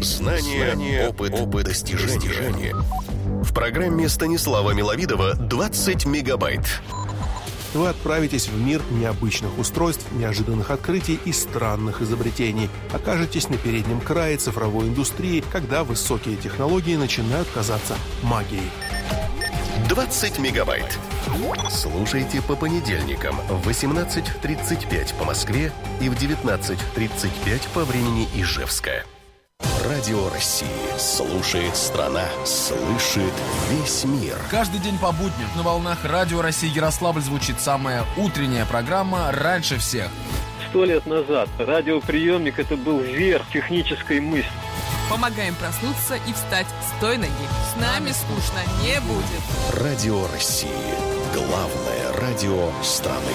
Знания, опыт, достижения. В программе Станислава Миловидова «20 мегабайт». Вы отправитесь в мир необычных устройств, неожиданных открытий и странных изобретений. Окажетесь на переднем крае цифровой индустрии, когда высокие технологии начинают казаться магией. 20 мегабайт. Слушайте по понедельникам в 18:35 по Москве и в 19:35 по времени Ижевска. Радио России. Слушает страна. Слышит весь мир. Каждый день по будням на волнах Радио России Ярославль звучит самая утренняя программа «Раньше всех». 100 лет назад радиоприемник – это был верх технической мысли. Помогаем проснуться и встать с той ноги. С нами скучно не будет. Радио России. Главное радио страны.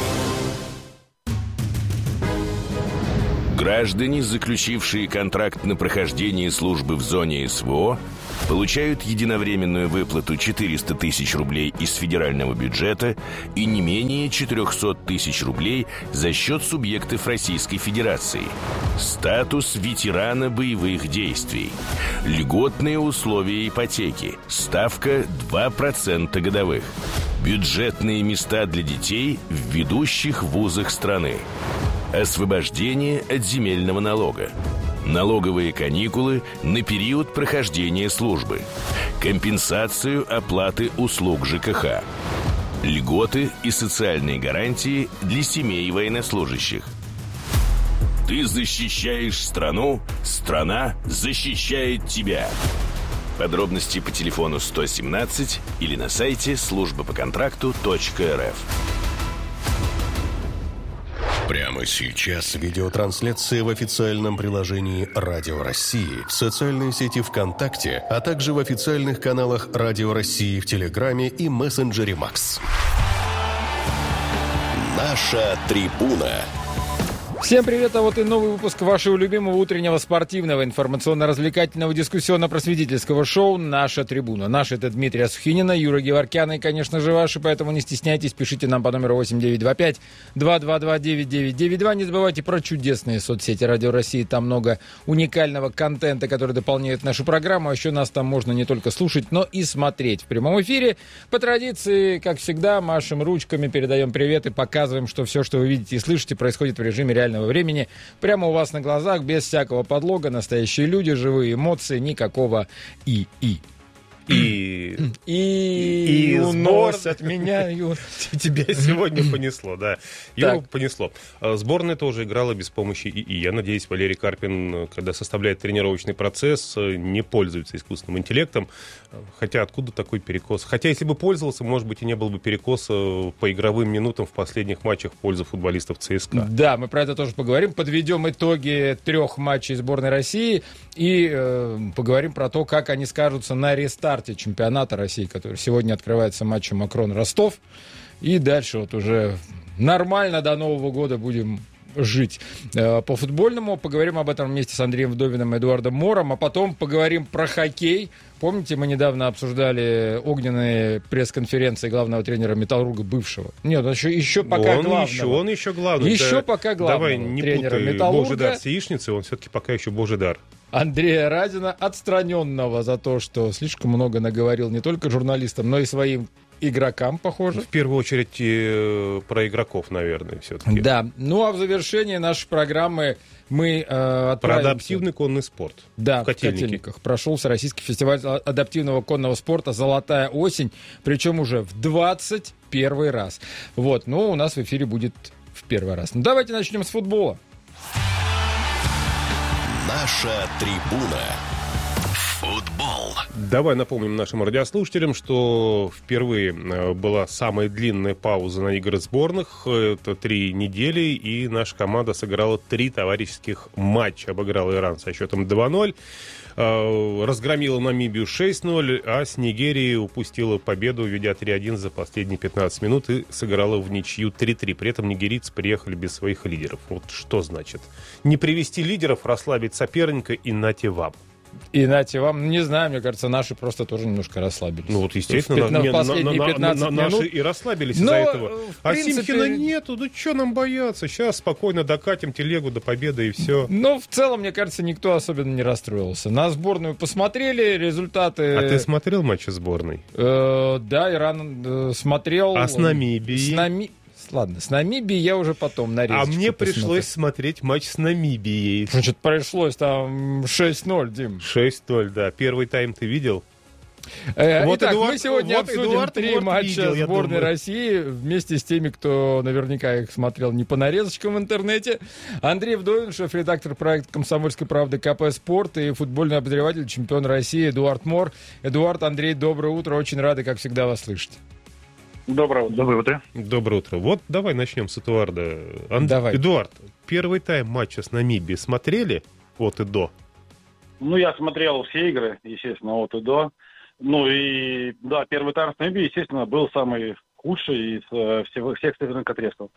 Граждане, заключившие контракт на прохождение службы в зоне СВО, получают единовременную выплату 400 тысяч рублей из федерального бюджета и не менее 400 тысяч рублей за счет субъектов Российской Федерации. Статус ветерана боевых действий. Льготные условия ипотеки. Ставка 2% годовых. Бюджетные места для детей в ведущих вузах страны. Освобождение от земельного налога. Налоговые каникулы на период прохождения службы. Компенсацию оплаты услуг ЖКХ. Льготы и социальные гарантии для семей военнослужащих. Ты защищаешь страну, страна защищает тебя. Подробности по телефону 117 или на сайте службапоконтракту.рф. Прямо сейчас видеотрансляция в официальном приложении Радио России, в социальной сети ВКонтакте, а также в официальных каналах Радио России в Телеграме и мессенджере Макс. Наша трибуна. Всем привет, а вот и новый выпуск вашего любимого утреннего спортивного, информационно-развлекательного, дискуссионно-просветительского шоу «Наша трибуна». Наш — это Дмитрий Асухинина, Юра Геворкян и, конечно же, ваши, поэтому не стесняйтесь, пишите нам по номеру 8925-222-9992. Не забывайте про чудесные соцсети Радио России, там много уникального контента, который дополняет нашу программу, а еще нас там можно не только слушать, но и смотреть в прямом эфире. По традиции, как всегда, машем ручками, передаем привет и показываем, что все, что вы видите и слышите, происходит в режиме реального времени, прямо у вас на глазах, без всякого подлога, настоящие люди, живые эмоции, никакого и унос от меня, Юр. Тебя сегодня понесло, да. Юру понесло. Сборная тоже играла без помощи ИИ. Я надеюсь, Валерий Карпин, когда составляет тренировочный процесс, не пользуется искусственным интеллектом. Хотя откуда такой перекос? Хотя если бы пользовался, может быть, и не было бы перекоса по игровым минутам в последних матчах в пользу футболистов ЦСКА. Да, мы про это тоже поговорим. Подведем итоги 3 матчей сборной России и поговорим про то, как они скажутся на рестарте чемпионата России, который сегодня открывается матчем Макрон-Ростов. И дальше вот уже нормально до Нового года будем жить. По футбольному поговорим об этом вместе с Андреем Вдовиным и Эдуардом Мором, а потом поговорим про хоккей. Помните, мы недавно обсуждали огненные пресс-конференции главного тренера «Металлурга» бывшего? Нет, еще пока главного. Он еще главный. Еще пока главного. Давай не тренера путай «Металлурга». Божий дар с яичницей, он все-таки пока еще Божий дар. Андрея Радина, отстраненного за то, что слишком много наговорил не только журналистам, но и своим игрокам, похоже. В первую очередь про игроков, наверное, все-таки. Да. Ну, а в завершении нашей программы мы отправимся... Про адаптивный конный спорт. Да, в Котельниках. Прошелся Российский фестиваль адаптивного конного спорта «Золотая осень», причем уже в 21 раз. Вот, ну, у нас в эфире будет в первый раз. Ну, давайте начнем с футбола. Наша трибуна. Футбол. Давай напомним нашим радиослушателям, что впервые была самая длинная пауза на игры сборных. Это 3 недели, и наша команда сыграла 3 товарищеских матча. Обыграла Иран со счетом 2-0. Разгромила Намибию 6-0, а с Нигерией упустила победу, ведя 3-1 за последние 15 минут и сыграла в ничью 3-3. При этом нигерийцы приехали без своих лидеров. Вот что значит? Не привести лидеров, расслабить соперника и нате вам. И нате вам, не знаю, мне кажется, наши просто тоже немножко расслабились. Ну вот, естественно, в последние 15 минут. Наши и расслабились из-за этого. А Симхина нету, ну что нам бояться? Сейчас спокойно докатим телегу до победы и все. Ну, в целом, мне кажется, никто особенно не расстроился. На сборную посмотрели, результаты... А ты смотрел матчи сборной? Да, Иран смотрел. А с Намибией? Ладно, с Намибией я уже потом нарезочку мне пришлось смотреть матч с Намибией. Значит, пришлось там 6-0, Дим. 6-0, да. Первый тайм ты видел? Итак, мы сегодня обсудим 3 матча сборной России вместе с теми, кто наверняка их смотрел не по нарезочкам в интернете. Андрей Вдовин, шеф-редактор проекта «Комсомольской правды» КП «Спорт» и футбольный обозреватель, чемпион России Эдуард Мор. Эдуард, Андрей, доброе утро. Очень рады, как всегда, вас слышать. Доброе утро. Доброе утро. Вот давай начнем с Эдуарда. Давай. Эдуард, первый тайм матча с Намибией смотрели от и до? Ну, я смотрел все игры, естественно, от и до. Ну и, да, первый тайм с Намибией, естественно, был самый худший из всех северных отрезков.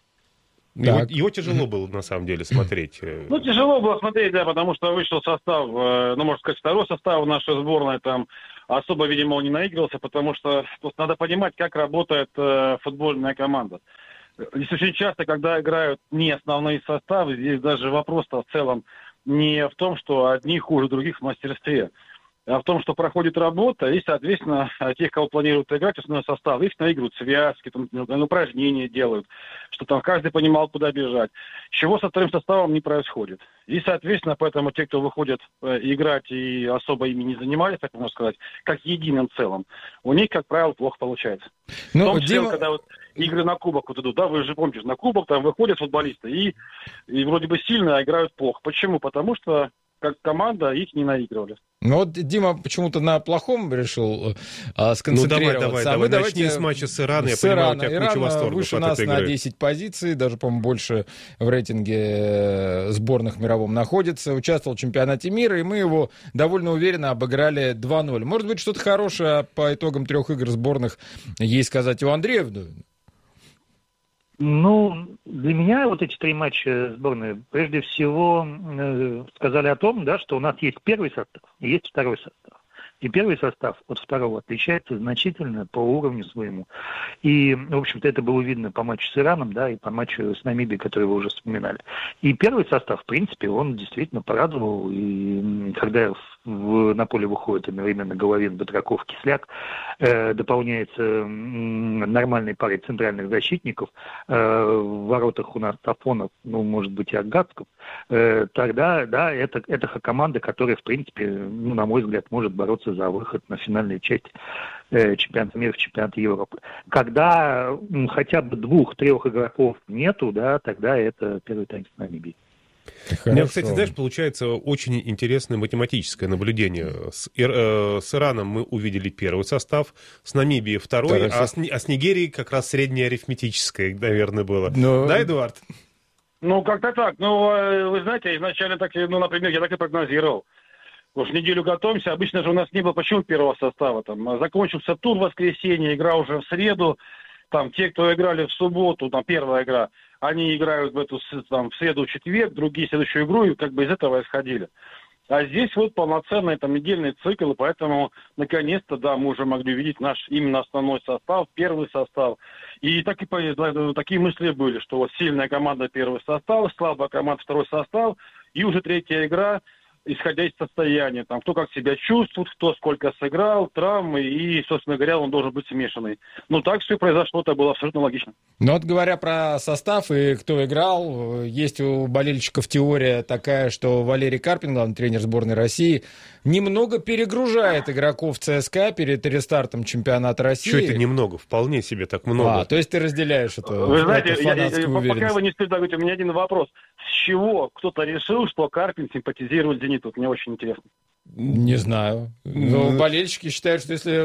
Его тяжело было, на самом деле, смотреть. Ну, тяжело было смотреть, да, потому что вышел состав, ну, можно сказать, второй состав нашей сборной, там особо, видимо, он не наигрывался, потому что тут надо понимать, как работает футбольная команда. Здесь очень часто, когда играют не основные составы, здесь даже вопрос-то в целом не в том, что одни хуже других в мастерстве, а в том, что проходит работа, и, соответственно, тех, кого планируют играть, основной состав, их наигрывают связки, там, упражнения делают, что там каждый понимал, куда бежать. Чего со вторым составом не происходит. И, соответственно, поэтому те, кто выходят играть и особо ими не занимались, так можно сказать, как единым целым, у них, как правило, плохо получается. В том числе, когда вот игры на кубок вот идут, да, вы же помните, на кубок там выходят футболисты и вроде бы сильно играют плохо. Почему? Потому что как команда их не наигрывали. Ну вот Дима почему-то на плохом решил сконцентрироваться. Ну давай, начни с матча с Ираном. Я понимаю, у тебя куча восторгов выше от нас этой игры. на 10 позиций, даже, по-моему, больше в рейтинге сборных мировом находится. Участвовал в чемпионате мира, и мы его довольно уверенно обыграли 2-0. Может быть, что-то хорошее по итогам 3 игр сборных есть сказать у Андрея Вдовина? Ну, для меня вот эти 3 матча сборной прежде всего сказали о том, да, что у нас есть первый состав и есть второй состав. И первый состав от второго отличается значительно по уровню своему. И, в общем-то, это было видно по матчу с Ираном, да, и по матчу с Намибией, который вы уже вспоминали. И первый состав, в принципе, он действительно порадовал. И когда на поле выходит одновременно Головин, Батраков, Кисляк, дополняется нормальной парой центральных защитников, в воротах у нас Сафонов, ну, может быть, и Агатсков, тогда, да, это команда, которая, в принципе, ну, на мой взгляд, может бороться за выход на финальную часть чемпионата мира, в чемпионате Европы. Когда хотя бы 2-3 игроков нету, да, тогда это первый тайм с Намибией. У меня, кстати, знаешь, получается очень интересное математическое наблюдение. С Ираном мы увидели первый состав, с Намибией второй, а с Нигерией как раз среднеарифметическое, наверное, было. Да, Эдуард? Ну, как-то так. Ну, вы знаете, изначально так, ну, например, я так и прогнозировал. Уж неделю готовимся. Обычно же у нас не было почему первого состава. Там закончился тур в воскресенье, игра уже в среду. Там те, кто играли в субботу, там первая игра, они играют в среду, в четверг, другие следующую игру, и как бы из этого исходили. А здесь вот полноценный там недельный цикл, и поэтому наконец-то, да, мы уже могли увидеть наш именно основной состав, первый состав. И такие мысли были, что вот сильная команда первый состав, слабая команда второй состав, и уже третья игра, исходя из состояния, там, кто как себя чувствует, кто сколько сыграл, травмы, и, собственно говоря, он должен быть смешанный. Ну, так все произошло, это было абсолютно логично. Ну, вот говоря про состав и кто играл, есть у болельщиков теория такая, что Валерий Карпин, главный тренер сборной России, немного перегружает игроков ЦСКА перед рестартом чемпионата России. Что это немного? Вполне себе так много. То есть ты разделяешь это? Вы знаете, пока вы не спрашиваете, у меня один вопрос. С чего кто-то решил, что Карпин симпатизирует «Зениту»? Мне очень интересно. Не знаю. Но болельщики считают, что если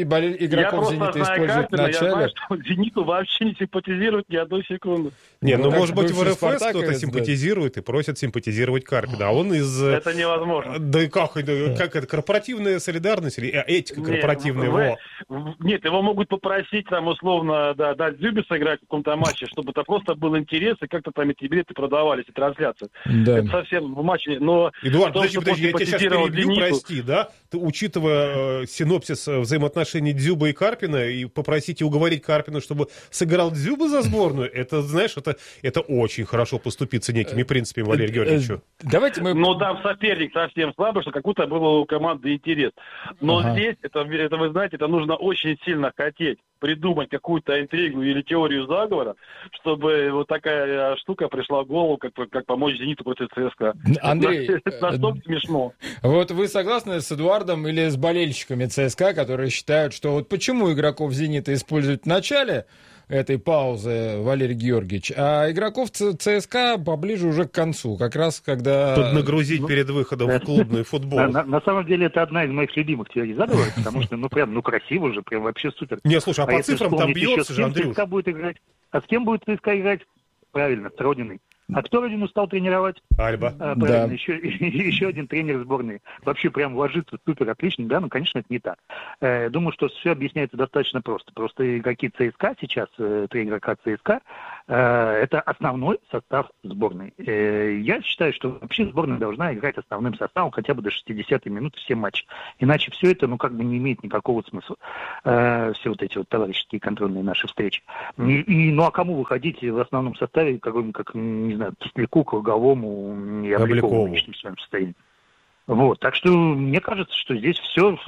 игроков «Зенита» используют в начале... Я знаю, что «Зениту» вообще не симпатизирует ни одной секунды. Не, ну, может быть, в РФС кто-то симпатизирует и просит симпатизировать Карпина, а он из... Это невозможно. Да и как это, корпоративная солидарность или этика корпоративная? Нет, его могут попросить, там, условно, дать Дзюбе сыграть в каком-то матче, чтобы это просто был интерес, и как-то там эти билеты продавались, и трансляции. Да. Это совсем в матче, но... Эдуард, подожди, я тебя сейчас перебью. «Зениту». прости, да, учитывая синопсис взаимоотношений Дзюбы и Карпина, и попросить и уговорить Карпина, чтобы сыграл Дзюба за сборную, это, знаешь, это очень хорошо поступиться некими принципами, Валерию Георгиевичу. Давайте мы... Но там соперник совсем слабый, что какой-то был у команды интерес. Но здесь, это вы знаете, это нужно очень сильно хотеть придумать какую-то интригу или теорию заговора, чтобы вот такая штука пришла в голову, как помочь «Зениту» против ЦСКА. Андрей, настолько смешно. Вот вы согласны с Эдуардом или с болельщиками ЦСКА, которые считают, что вот почему игроков «Зенита» используют в начале этой паузы, Валерий Георгиевич, а игроков ЦСКА поближе уже к концу, как раз когда... Поднагрузить перед выходом в клубный футбол. На самом деле это одна из моих любимых теорий заговора, потому что, красиво же, прям вообще супер. Не, слушай, а по цифрам там бьется же, Андрюш. ЦСКА будет играть. А с кем будет ЦСКА играть? Правильно, с Родиной. А кто Родину стал тренировать? Альба. Правильно, да. еще один тренер сборной. Вообще прям ложится супер отлично. Да, ну, конечно, это не так. Думаю, что все объясняется достаточно просто. Просто игроки ЦСКА сейчас, 3 игрока ЦСКА, это основной состав сборной. Я считаю, что вообще сборная должна играть основным составом хотя бы до 60-й минуты все матчи. Иначе все это, не имеет никакого смысла. Все вот эти вот товарищеские контрольные наши встречи. А кому выходить в основном составе, как не знаю, Кисляку, Круговому и Облякову в личном своем состоянии. Вот, так что мне кажется, что здесь все,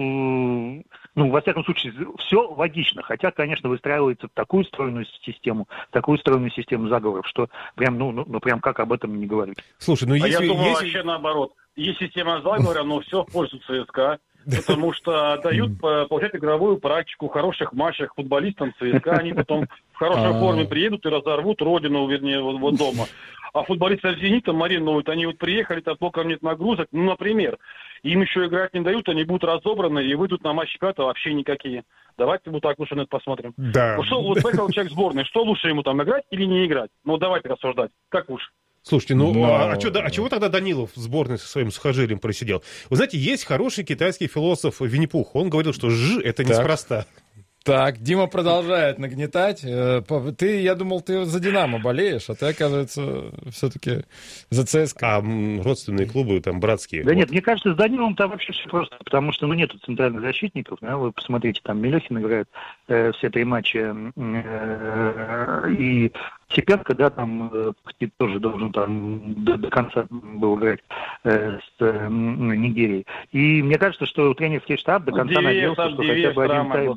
во всяком случае, все логично. Хотя, конечно, выстраивается в такую стройную систему заговоров, что прям, прям как об этом не говорить. Слушай, я думаю, вообще наоборот. Есть система заговора, но все в пользу ЦСКА. Потому что дают получать игровую практику в хороших матчах футболистам ЦСКА. Они потом в хорошей форме приедут и разорвут Родину, вернее, вот дома. А футболисты «Зенита» маринуют. Они вот приехали, там толком нет нагрузок. Например, им еще играть не дают, они будут разобраны и выйдут на матч чемпионата вообще никакие. Давайте вот так лучше на это посмотрим. Да. Вот поехал человек в сборную, что лучше ему там, играть или не играть? Давайте рассуждать. Как лучше? Слушайте, чего тогда Данилов в сборной со своим сухожилием просидел? Вы знаете, есть хороший китайский философ Винни-Пух. Он говорил, что это неспроста. Так, Дима продолжает нагнетать. Я думал, ты за «Динамо» болеешь, а ты, оказывается, все-таки за ЦСКА. А родственные клубы там братские. Да нет, мне кажется, с Даниловым там вообще все просто, потому что, нету центральных защитников. Да? Вы посмотрите, там Мелехин играет все 3 матча, и Сипенко, да, там тоже должен там до конца был играть с Нигерией. И мне кажется, что тренерский штаб до конца надеялся, что хотя бы один тайм...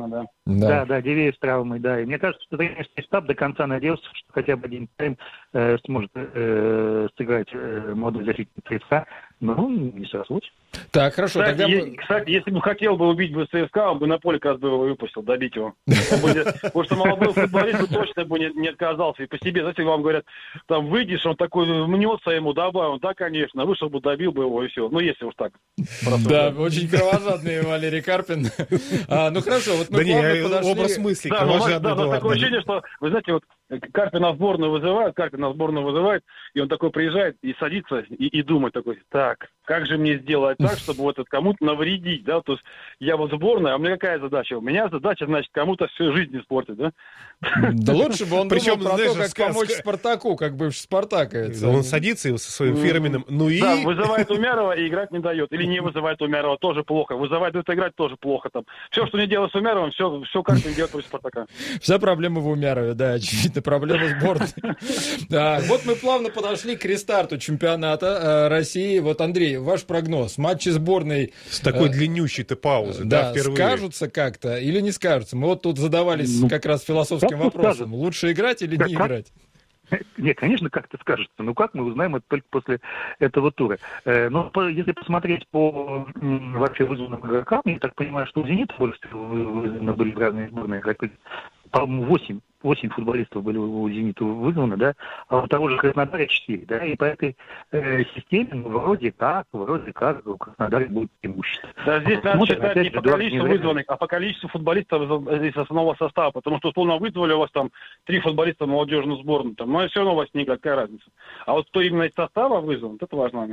Да, Дивеев с травмой, да. И мне кажется, что тренерский штаб до конца надеялся, что хотя бы один тайм сможет сыграть молодой защитник ЦСКА. Но не срослось. Так, хорошо. Кстати, если бы хотел бы убить ЦСКА, он бы на поле как раз бы его выпустил, добить его. Потому что молодой футболист точно бы не отказался. И по себе, знаете, вам говорят, там выйдешь, он такой мнется ему, добавил, да, конечно, вышел бы, добил бы его и все. Если уж так. Да, очень кровожадный Валерий Карпин. Ну хорошо, вот мы плавно подошли... Образ мысли кровожадный. Да, такое ощущение, что, вы знаете, вот Карпина в сборную вызывают, и он такой приезжает и садится и думает такой, так, как же мне сделать так, чтобы вот кому-то навредить, да, то есть я вот сборная, а у меня какая задача? У меня задача, значит, кому-то всю жизнь испортить, да? Да лучше бы он думал про то, как помочь Спартаку, как бывший спартаковец. Он садится со своим фирменным, Да, вызывает Умярова и играть не дает, или не вызывает Умярова, тоже плохо, вызывает, дает играть, тоже плохо там. Все, что не делает с Умяровым, все Карпин делает против Спартака. Вся проблема в Умярове, да, очевидно, проблема сборной. Вот мы плавно подошли к рестарту чемпионата России. Вот, Андрей, ваш прогноз. Матчи сборной... С такой длиннющей-то паузы, да, впервые. Скажутся как-то или не скажутся? Мы вот тут задавались как раз философским вопросом. Лучше играть или не играть? Нет, конечно, как-то скажется. Как мы узнаем это только после этого тура? Если посмотреть по вообще вызванным игрокам, я так понимаю, что у «Зенита» больше всего вызваны были разные сборные игроки. По-моему, 8 футболистов были у «Зенита» вызваны, да, а у того же Краснодара 4, да, и по этой системе вроде как у Краснодара будет преимущество. Да, здесь надо считать не по количеству вызванных, а по количеству футболистов из основного состава, потому что условно вызвали у вас там 3 футболиста молодежную сборную, но все равно у вас никакая разница. А вот кто именно из состава вызван, это важный момент.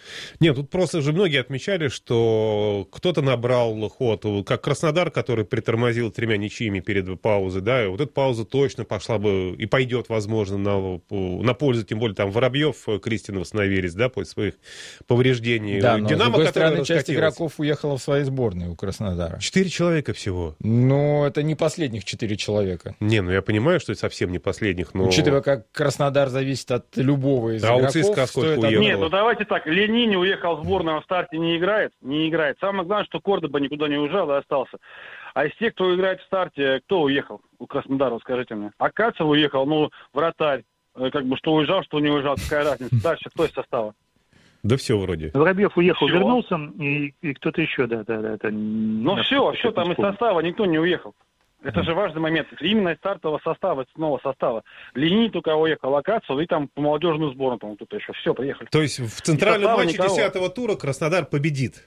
Нет, тут просто же многие отмечали, что кто-то набрал ход, как Краснодар, который притормозил 3 ничьими перед паузой, да, и вот эта пауза точно пошла бы и пойдет, возможно, на пользу, тем более там Воробьев, Кристин восстановились, да, после своих повреждений. Да, но Динамо, с другой стороны, часть игроков уехала в свои сборные у Краснодара. 4 человека всего. Ну, это не последних 4 человека. Не, ну я понимаю, что это совсем не последних, но... Учитывая, как Краснодар зависит от любого из игроков. А у ЦСКА сколько уехало? Нет, ну давайте так, Ленини уехал в сборную, в старте не играет. Самое главное, что Кордоба никуда не уезжал и остался. А из тех, кто играет в старте, кто уехал у Краснодара, скажите мне? Акацев уехал, вратарь. Что уезжал, что не уезжал, какая разница. Дальше кто из состава? Да все вроде. Воробьев уехал, Всё. вернулся, и кто-то еще, да. Все, там из состава никто не уехал. Это же важный момент. Именно из стартового состава, из нового состава. Ленини только уехал, Акацев, и там по молодежную сборную, там кто-то еще. Все, приехали. То есть в центральном матче никого. 10-го тура Краснодар победит.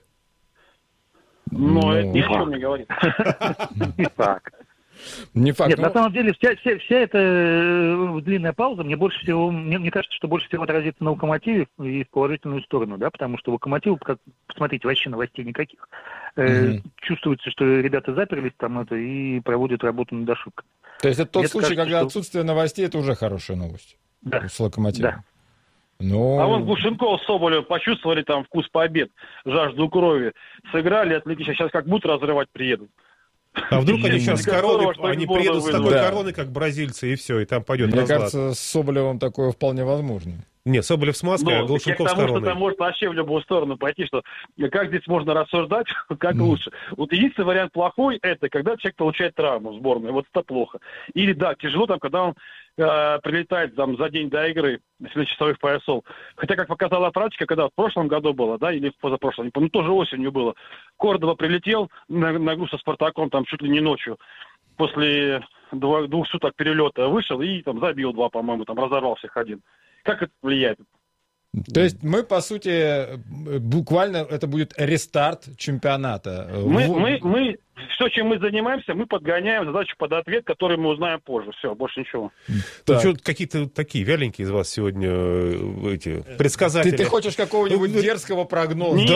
Это ни о чем не говорит. Не факт. Не факт. Нет, на самом деле вся эта длинная пауза, мне кажется, что больше всего отразится на Локомотиве и в положительную сторону, да, потому что Локомотив, посмотрите, вообще новостей никаких. Чувствуется, что ребята заперлись там и проводят работу над ошибками. То есть это тот случай, кажется, когда что... отсутствие новостей — это уже хорошая новость. Да. С Локомотивом. Да. Но... А вон Глушенков с Соболев почувствовали там вкус побед, жажду крови. Сыграли, отлично. Сейчас как будут разрывать, приедут. А вдруг они сейчас с короной, они приедут с такой Да. короной, как бразильцы, и все, и там пойдет Мне разлад. кажется, с Соболевым такое вполне возможно. Нет, Соболев с маской, а Глушенков с Потому что короной. там может вообще в любую сторону пойти, что как здесь можно рассуждать, как лучше. Вот единственный вариант плохой, это когда человек получает травму в сборной, вот это плохо. Или да, тяжело там, когда он прилетает там за день до игры, если часовых поясов. Хотя, как показала практика, когда в прошлом году было, да, или в позапрошлом, не помню, тоже осенью было, Кордоба прилетел на игру со Спартаком там чуть ли не ночью, после 2 суток перелета вышел и там забил 2, по-моему, там разорвал всех один. Как это влияет? То есть мы, по сути, буквально это будет рестарт чемпионата. Мы все, чем мы занимаемся, мы подгоняем задачу под ответ, который мы узнаем позже. Все, больше ничего. Ну, что какие-то такие вяленькие из вас сегодня эти предсказатели. Ты хочешь какого-нибудь дерзкого прогноза?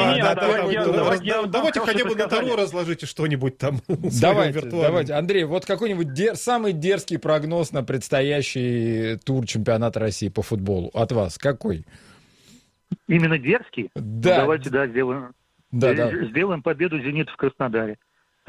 Давайте хотя бы на Таро разложите что-нибудь там. Давайте. Андрей, вот какой-нибудь самый дерзкий прогноз на предстоящий тур чемпионата России по футболу от вас. Какой? Именно дерзкий? Да. Давайте, сделаем. Сделаем победу «Зенита» в Краснодаре.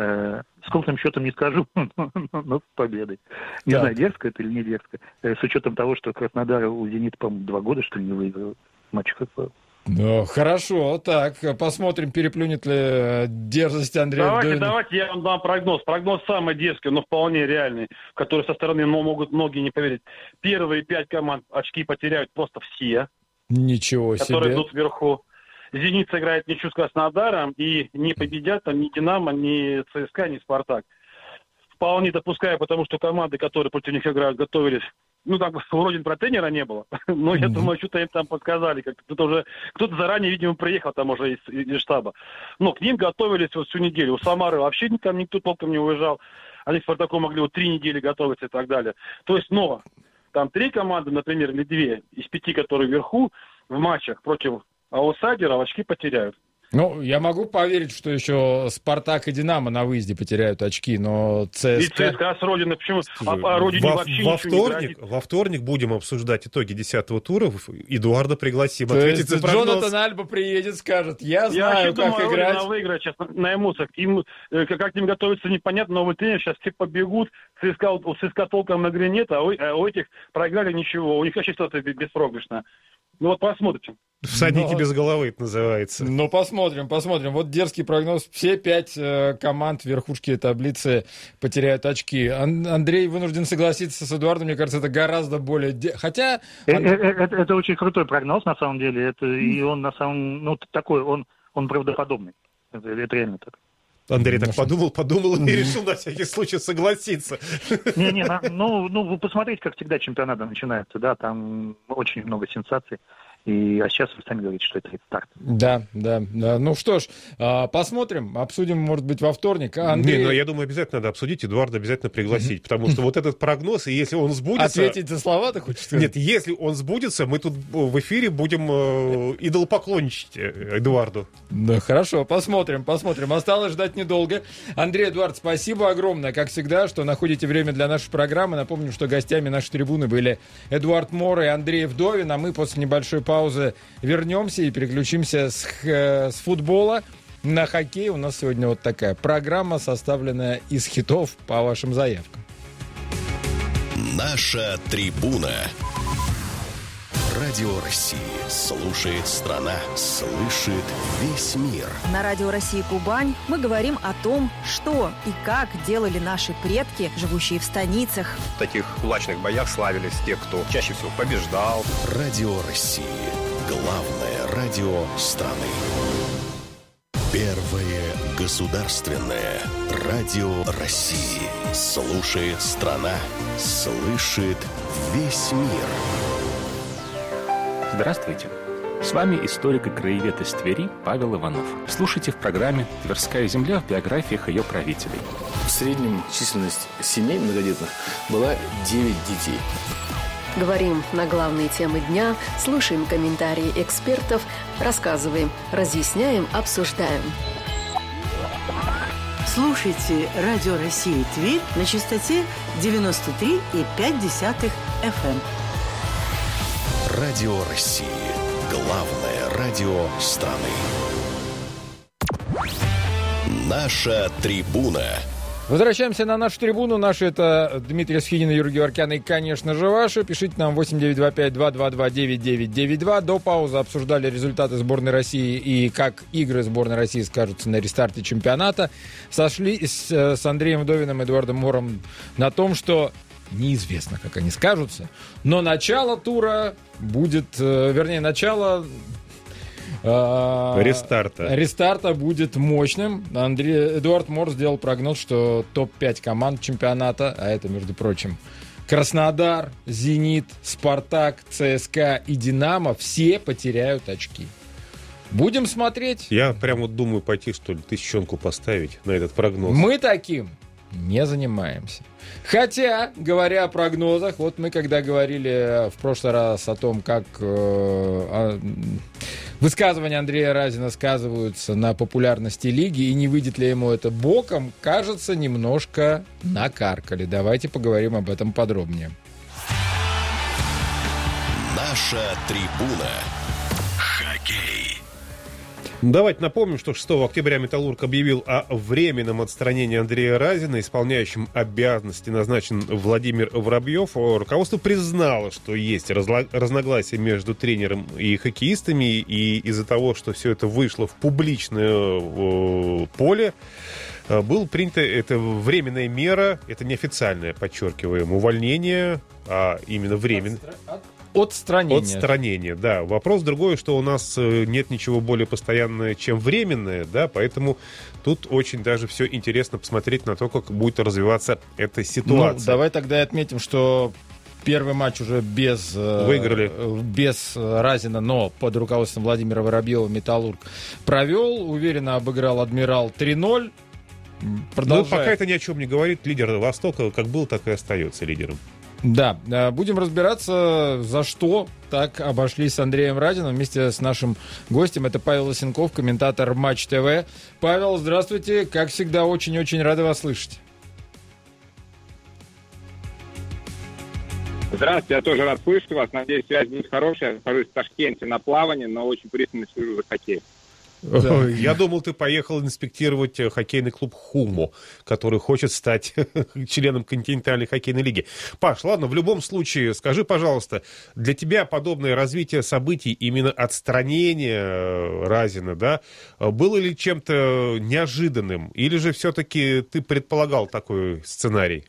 С крупным счетом не скажу, но с победой. Не знаю, дерзко это или не дерзко. С учетом того, что Краснодар у «Зенита», по-моему, 2 года, что ли, не выиграл матч ХФЛ. Ну, хорошо, так, посмотрим, переплюнет ли дерзость Андрея. Давайте я вам дам прогноз. Прогноз самый дерзкий, но вполне реальный, в который со стороны могут многие не поверить. Первые 5 команд очки потеряют просто все. Ничего себе. Которые идут вверху. «Зенит» сыграет ничью с Краснодаром, и не победят там ни «Динамо», ни ЦСКА, ни «Спартак». Вполне допускаю, потому что команды, которые против них играют, готовились. Вроде про тренера не было, но я думаю, что-то им там подсказали. Кто-то заранее, видимо, приехал там уже из штаба. Но к ним готовились всю неделю. У «Самары» вообще там никто толком не уезжал. Они к «Спартаку» могли 3 недели готовиться и так далее. То есть, там 3 команды, например, или 2 из 5, которые вверху, в матчах против аутсайдеров очки потеряют. Ну, я могу поверить, что еще «Спартак» и «Динамо» на выезде потеряют очки, но ЦСКА... И ЦСКА с Родины, почему? А Родине вообще ничего не грозит. Во вторник будем обсуждать итоги 10-го тура. Эдуарда пригласим То ответить за прогноз. Джонатан Альба приедет, скажет, я знаю, как играть. Родина выиграет сейчас на эмоциях. Как к ним готовиться непонятно, новый тренер, сейчас все побегут. У ЦСКА толком на игре нет, а у этих проиграли ничего. У них вообще что-то беспроигрышное. Посмотрите. «Всадники без головы» это называется. Посмотрим. Вот дерзкий прогноз. Все 5 команд верхушки таблицы потеряют очки. Андрей вынужден согласиться с Эдуардом. Мне кажется, это гораздо более... Хотя... Это очень крутой прогноз, на самом деле. И он, на самом... такой, он правдоподобный. Это реально так. Андрей так подумал и решил на всякий случай согласиться. Вы посмотрите, как всегда чемпионаты начинаются, да, там очень много сенсаций. А сейчас вы сами говорите, что это старт. Да. Ну что ж, посмотрим, обсудим, может быть, во вторник. Андрей... Но я думаю, обязательно надо обсудить, Эдуарда обязательно пригласить, потому что вот этот прогноз, и если он сбудется... Ответить за слова ты хочешь сказать? Нет, если он сбудется, мы тут в эфире будем идолопоклонничать Эдуарду. Да, хорошо, посмотрим. Осталось ждать недолго. Андрей, Эдуард, спасибо огромное, как всегда, что находите время для нашей программы. Напомню, что гостями нашей трибуны были Эдуард Мор и Андрей Вдовин, а мы после небольшой паузы вернемся и переключимся с футбола на хоккей. У нас сегодня вот такая программа, составленная из хитов по вашим заявкам. Наша трибуна. Радио России. Слушает страна. Слышит весь мир. На Радио России Кубань мы говорим о том, что и как делали наши предки, живущие в станицах. В таких кулачных боях славились те, кто чаще всего побеждал. Радио России. Главное радио страны. Первое государственное радио России. Слушает страна. Слышит весь мир. Здравствуйте. С вами историк и краевед из Твери Павел Иванов. Слушайте в программе «Тверская земля» в биографиях ее правителей. В среднем численность семей многодетных была 9 детей. Говорим на главные темы дня, слушаем комментарии экспертов, рассказываем, разъясняем, обсуждаем. Слушайте Радио России Тверь на частоте 93,5 FM. Радио России. Главное радио страны. Наша трибуна. Возвращаемся на нашу трибуну. Наши это Дмитрий Схинин, Юрий Геворкян и, конечно же, ваши. Пишите нам 8925-222-9992. До паузы обсуждали результаты сборной России и как игры сборной России скажутся на рестарте чемпионата. Сошлись с Андреем Вдовиным и Эдуардом Мором на том, что неизвестно, как они скажутся, но начало тура будет, начало рестарта будет мощным. Эдуард Мор сделал прогноз, что топ-5 команд чемпионата, а это, между прочим, Краснодар, Зенит, Спартак, ЦСКА и Динамо, все потеряют очки. Будем смотреть. Я прям вот думаю пойти, что ли, тысячонку поставить на этот прогноз. Мы таким не занимаемся. Хотя, говоря о прогнозах, вот мы когда говорили в прошлый раз о том, как высказывания Андрея Разина сказываются на популярности лиги и не выйдет ли ему это боком, кажется, немножко накаркали. Давайте поговорим об этом подробнее. Наша трибуна. Хоккей. Давайте напомним, что 6 октября «Металлург» объявил о временном отстранении Андрея Разина. Исполняющим обязанности назначен Владимир Воробьев. Руководство признало, что есть разногласия между тренером и хоккеистами. И из-за того, что все это вышло в публичное поле, была принята эта временная мера, это неофициальное, подчеркиваем, увольнение, а именно временное. Отстранение, да. Вопрос другой, что у нас нет ничего более постоянного, чем временное, да, поэтому тут очень даже все интересно посмотреть на то, как будет развиваться эта ситуация. Ну, давай тогда отметим, что первый матч уже выиграли без Разина, но под руководством Владимира Воробьева «Металлург» провел, уверенно обыграл «Адмирал» 3-0. Ну, пока это ни о чем не говорит. Лидер Востока как был, так и остается лидером. Да, будем разбираться, за что так обошлись с Андреем Разиным вместе с нашим гостем. Это Павел Лысенков, комментатор Матч ТВ. Павел, здравствуйте. Как всегда, очень-очень рады вас слышать. Здравствуйте, я тоже рад слышать вас. Надеюсь, связь будет хорошая. Я нахожусь в Ташкенте на плавании, но очень пристально слежу за хоккеем. Да. Я думал, ты поехал инспектировать хоккейный клуб «Хумо», который хочет стать членом континентальной хоккейной лиги. Паш, ладно, в любом случае, скажи, пожалуйста, для тебя подобное развитие событий, именно отстранение Разина, да, было ли чем-то неожиданным? Или же все-таки ты предполагал такой сценарий?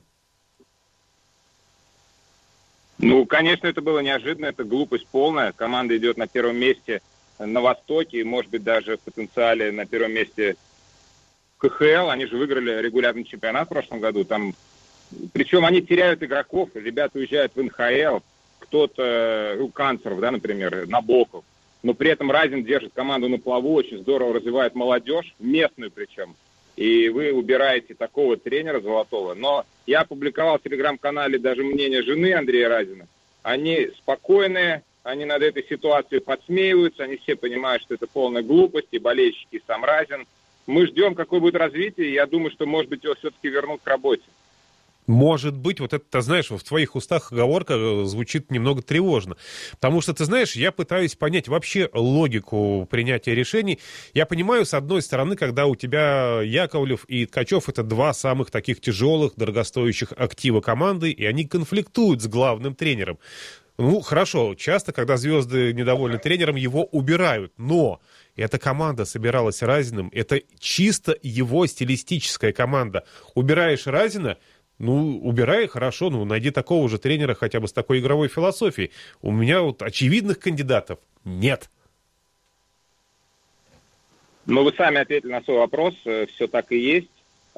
Ну, конечно, это было неожиданно, это глупость полная. Команда идет на первом месте на Востоке, и, может быть, даже в потенциале на первом месте КХЛ. Они же выиграли регулярный чемпионат в прошлом году. Там... Причем они теряют игроков, ребята уезжают в НХЛ. Кто-то, Канцеров, да, например, Набоков. но при этом Разин держит команду на плаву, очень здорово развивает молодежь, местную причем. И вы убираете такого тренера золотого. Но я опубликовал в телеграм-канале даже мнение жены Андрея Разина. Они спокойные, они над этой ситуацией подсмеиваются, они все понимают, что это полная глупость, и болельщики, и сам Разин. Мы ждем, какое будет развитие, и я думаю, что, может быть, его все-таки вернут к работе. Может быть, вот это, ты знаешь, в твоих устах оговорка звучит немного тревожно. Потому что, ты знаешь, я пытаюсь понять вообще логику принятия решений. Я понимаю, с одной стороны, когда у тебя Яковлев и Ткачев — это два самых таких тяжелых, дорогостоящих актива команды, и они конфликтуют с главным тренером. Ну, хорошо, часто, когда звезды недовольны тренером, его убирают, но эта команда собиралась Разиным, это чисто его стилистическая команда. Убираешь Разина, ну, убирай, хорошо, ну, найди такого же тренера хотя бы с такой игровой философией. У меня вот очевидных кандидатов нет. Ну, вы сами ответили на свой вопрос, все так и есть.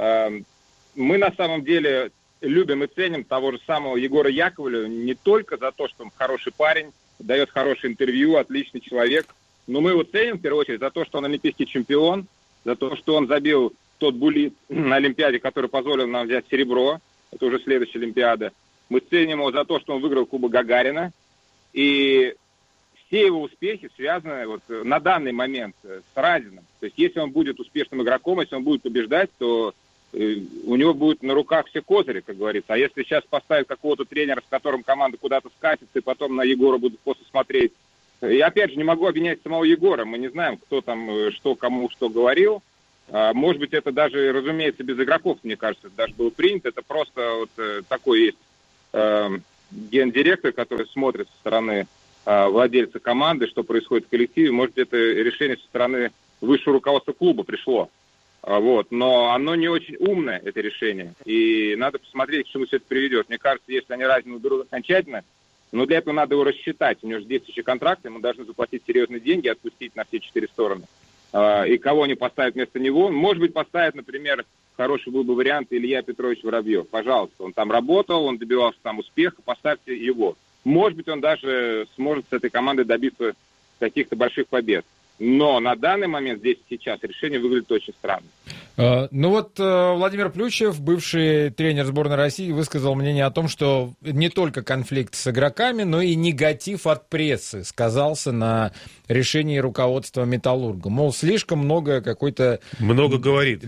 Мы на самом деле любим и ценим того же самого Егора Яковлева не только за то, что он хороший парень, дает хорошее интервью, отличный человек, но мы его ценим в первую очередь за то, что он олимпийский чемпион, за то, что он забил тот буллит на Олимпиаде, который позволил нам взять серебро. Это уже следующая Олимпиада. Мы ценим его за то, что он выиграл Кубок Гагарина. И все его успехи связаны вот на данный момент с Разиным. То есть если он будет успешным игроком, если он будет побеждать, то у него будет на руках все козыри, как говорится. А если сейчас поставить какого-то тренера, с которым команда куда-то скатится, и потом на Егора будут просто смотреть. И опять же, не могу обвинять самого Егора. Мы не знаем, кто там, что кому что говорил. Может быть, это даже, разумеется, без игроков, мне кажется, даже было принято. Это просто вот такой есть гендиректор, который смотрит со стороны владельца команды, что происходит в коллективе. Может быть, это решение со стороны высшего руководства клуба пришло. Вот. Но оно не очень умное, это решение. И надо посмотреть, к чему все это приведет. Мне кажется, если они Разина уберут окончательно, но для этого надо его рассчитать. У него же действующий контракт, ему должны заплатить серьезные деньги, отпустить на все 4 стороны. И кого они поставят вместо него. Может быть, поставят, например, хороший был бы вариант Илья Петрович Воробьев. Пожалуйста, он там работал, он добивался там успеха, поставьте его. Может быть, он даже сможет с этой командой добиться каких-то больших побед. Но на данный момент, здесь сейчас, решение выглядит очень странно. Ну вот Владимир Плющев, бывший тренер сборной России, высказал мнение о том, что не только конфликт с игроками, но и негатив от прессы сказался на решении руководства «Металлурга». Мол, слишком много какой-то... Много говорит.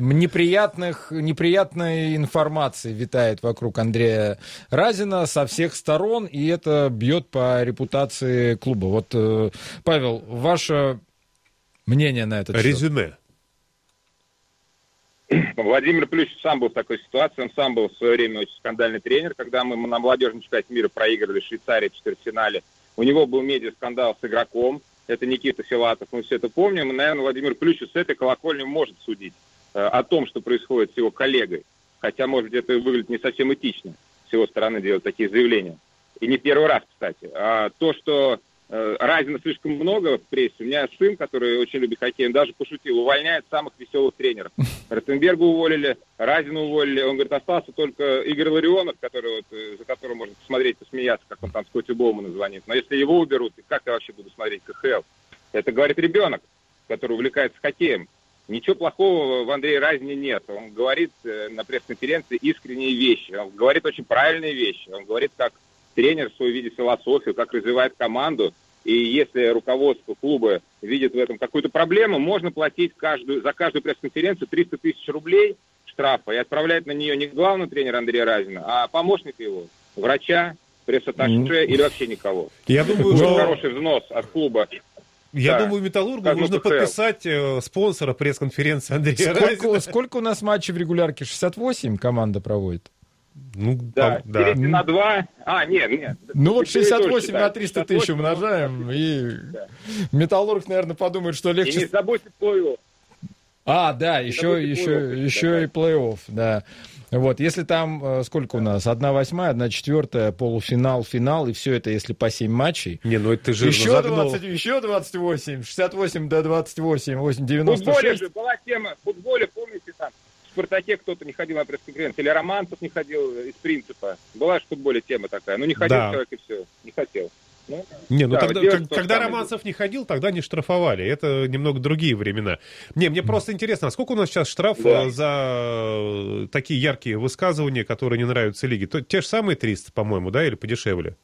Неприятной информации витает вокруг Андрея Разина со всех сторон, и это бьет по репутации клуба. Вот, Павел, ваше мнение на этот счет? Резюме. Владимир Плющев сам был в такой ситуации. Он сам был в свое время очень скандальный тренер, когда мы на молодежном чемпионате мира проигрывали в Швейцарии в четвертьфинале. У него был медиаскандал с игроком. Это Никита Филатов. Мы все это помним. И, наверное, Владимир Плющев с этой колокольни может судить о том, что происходит с его коллегой. Хотя, может быть, это выглядит не совсем этично с его стороны делать такие заявления. И не первый раз, кстати. А то, что Разина слишком много в прессе. У меня сын, который очень любит хоккей, он даже пошутил, увольняет самых веселых тренеров. Ротенберга уволили, Разина уволили. Он говорит, остался только Игорь Ларионов, который, вот, за которым можно посмотреть, посмеяться, как он там с Коти Боумана звонит. Но если его уберут, как я вообще буду смотреть КХЛ? Это говорит ребенок, который увлекается хоккеем. Ничего плохого в Андрее Разине нет. Он говорит на пресс-конференции искренние вещи. Он говорит очень правильные вещи. Он говорит, как тренер свой видит философию, как развивает команду. И если руководство клуба видит в этом какую-то проблему, можно платить за каждую пресс-конференцию 300 тысяч рублей штрафа и отправлять на нее не главного тренера Андрея Разина, а помощника его, врача, пресс-атташе или вообще никого. Я думаю, что хороший взнос от клуба. Я думаю, Металлургу нужно подписать спонсора пресс-конференции Андрея Разина. Сколько у нас матчей в регулярке? 68 команда проводит? Ну, да, делите на 2. Нет. Ну вот 68 на 300 тысяч умножаем, и Металлург, наверное, подумает, что легче... И не забудьте плей-офф. Да, еще и плей-офф, да. Вот, если там, сколько у нас, 1/8, 1/4, полуфинал, финал, и все это, если по 7 матчей. Не, ну это же еще 28, 68 до 28, 8, 96. В футболе же была тема, в футболе, помните, там, в «Спартаке» кто-то не ходил на пресс-конференцию, или Романцев не ходил из принципа. Была же в футболе тема такая. Ну, не ходил человек, и все, не хотел. Не, ну Да, тогда, делать то когда самое. Романцев не ходил, тогда не штрафовали. Это немного другие времена. Мне просто интересно, а сколько у нас сейчас штраф за такие яркие высказывания, которые не нравятся лиге? Те же самые 300, по-моему, да, или подешевле?